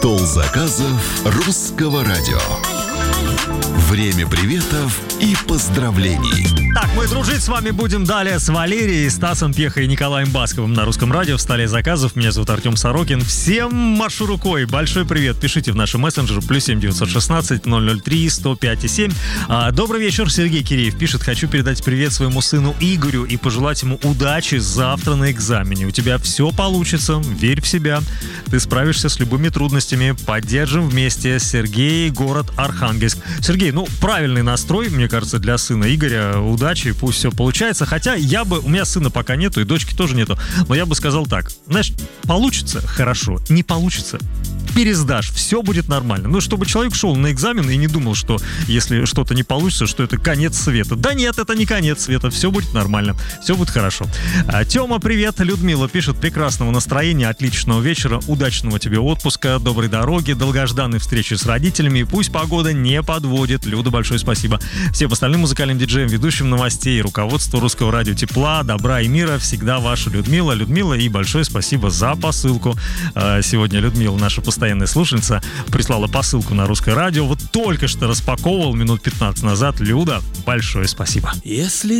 Стол заказов Русского радио. Время приветов и поздравлений. Так, мы дружить с вами будем далее с Валерией, Стасом Пьехой и Николаем Басковым на Русском радио в столе заказов. Меня зовут Артем Сорокин. Всем машу рукой. Большой привет. Пишите в нашем мессенджере +7 916 003 105 7. Добрый вечер. Сергей Киреев пишет: хочу передать привет своему сыну Игорю и пожелать ему удачи завтра на экзамене. У тебя все получится. Верь в себя. Ты справишься с любыми трудностями. Поддержим вместе. Сергей, город Архангельск. Сергей, правильный настрой, мне кажется, для сына Игоря. Удачи, пусть все получается. Хотя у меня сына пока нету, и дочки тоже нету. Но я бы сказал так: знаешь, получится — хорошо, не получится — пересдашь, все будет нормально. Чтобы человек шел на экзамен и не думал, что если что-то не получится, что это конец света. Да нет, это не конец света, все будет нормально, все будет хорошо. Тёма, привет. Людмила пишет: прекрасного настроения, отличного вечера, удачного тебе отпуска, доброй дороги, долгожданной встречи с родителями, и пусть погода не подводит. Люда, большое спасибо. Всем остальным музыкальным диджеям, ведущим новостей и руководству Русского радио тепла, добра и мира всегда ваша Людмила. Людмила, и большое спасибо за посылку. Сегодня Людмила, наша постоянная слушательница, прислала посылку на Русское радио. Вот только что распаковывал минут 15 назад. Люда, большое спасибо. Если